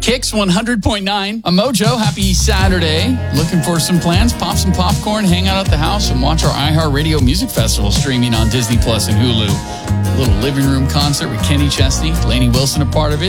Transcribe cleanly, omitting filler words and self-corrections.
Kicks 100.9. I'm Mojo. Happy Saturday. Looking for some plans? Pop some popcorn, hang out at the house, and watch our iHeartRadio Music Festival streaming on Disney Plus and Hulu. A little living room concert with Kenny Chesney, Lainey Wilson a part of it.